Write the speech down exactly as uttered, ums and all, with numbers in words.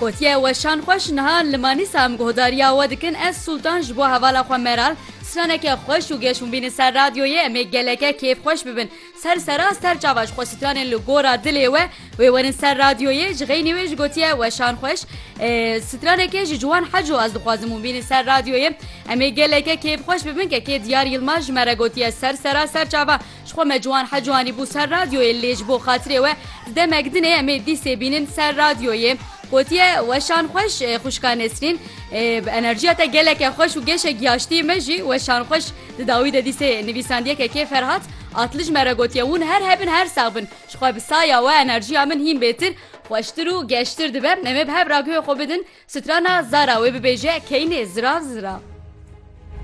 Gotiye weşan xweş niha limanîsa em guhdariya we dikin ez Sultan ji bo hevala xwe meral straneke xweş û geşûnbînê ser radyoyê em ê geleke kêfxweş bibin ser sera ser çava ji xwe stranên li gora dilê we wê werin ser radyoyê ji xeynî wê ji gotiye weşan xweş stranekê ji ciwan heco ez dixwazim û bînî ser radyoyê em ê geleke kêfxweş bibin kekê Diyar Yılmaz ji me re gotiye ser sera ser çava ji xwe me ciwan hecoanî bû ser radyoyê lê ji bo xatirê we demek dinê em ê dîsê bînin ser radyoyê gotiye weşan xweş xuşka Nesrîn enerjiya te geleke xweş û geşek yaştî me jî weşan xweş di dawî de dîsê nivîsandiyekekê Ferhat Atlij me re gotiye hûn her hebin her sax bin ji xwe bi saya we enerjiya min hîn bêtir xweştir û geştir dibe em ê bi hev radyoya xwe bidin strana zara wê bibêje keynê zirav zirav